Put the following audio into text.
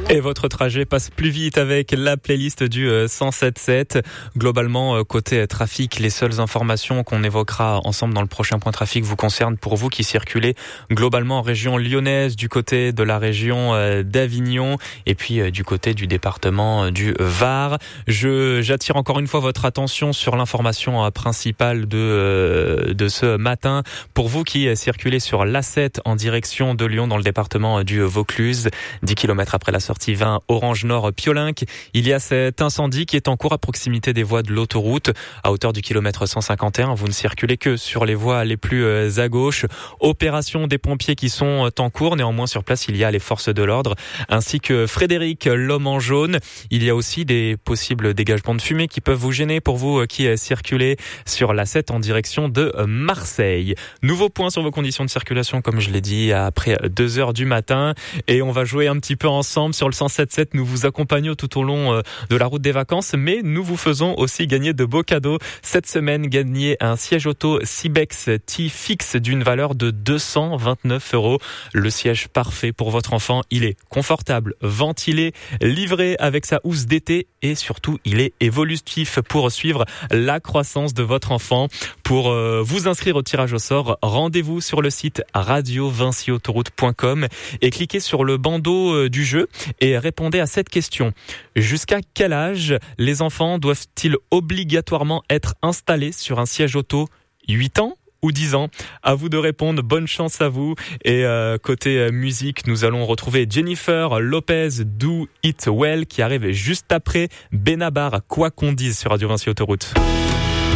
Et votre trajet passe plus vite avec la playlist du 107.7. Globalement, côté trafic, les seules informations qu'on évoquera ensemble dans le prochain point trafic vous concernent pour vous qui circulez globalement en région lyonnaise, du côté de la région d'Avignon et puis du côté du département du Var. J'attire encore une fois votre attention sur l'information principale de ce matin. Pour vous qui circulez sur l'A7 en direction de Lyon dans le département du Vaucluse, 10 km après la sortie 20 Orange Nord Piolinck, il y a cet incendie qui est en cours à proximité des voies de l'autoroute à hauteur du kilomètre 151. Vous ne circulez que sur les voies les plus à gauche. Opération des pompiers qui sont en cours. Néanmoins, sur place, il y a les forces de l'ordre ainsi que Frédéric, l'homme en jaune. Il y a aussi des possibles dégagements de fumée qui peuvent vous gêner pour vous qui circulez sur l'A7 en direction de Marseille. Nouveau point sur vos conditions de circulation, comme je l'ai dit, après 2h du matin. Et on va jouer un petit peu ensemble sur le 107.7. Nous vous accompagnons tout au long de la route des vacances, mais nous vous faisons aussi gagner de beaux cadeaux. Cette semaine, gagnez un siège auto Cibex T-Fix d'une valeur de 229 €. Le siège parfait pour votre enfant. Il est confortable, ventilé, livré avec sa housse d'été et surtout, il est évolutif pour suivre la croissance de votre enfant. Pour vous inscrire au tirage au sort, rendez-vous sur le site radiovincyautoroute.com et cliquez sur le bandeau du jeu et répondez à cette question. Jusqu'à quel âge les enfants doivent-ils obligatoirement être installés sur un siège auto ? 8 ans ou 10 ans? À vous de répondre. Bonne chance à vous. Et côté musique, nous allons retrouver Jennifer Lopez, Do It Well, qui arrive juste après Benabar, quoi qu'on dise sur Radio Vinci Autoroute.